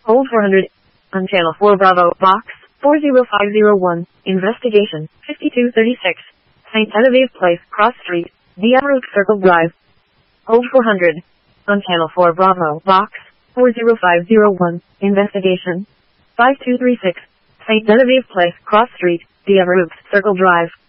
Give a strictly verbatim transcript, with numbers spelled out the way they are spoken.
Hold four hundred. On channel four Bravo, box four zero five zero one, investigation, fifty-two thirty-six, Saint Genevieve Place, Cross Street, Diabrook Circle Drive. Hold four hundred. On channel four Bravo, box four zero five zero one, investigation, five two three six, Saint Genevieve Place, Cross Street, Diabrook Circle Drive.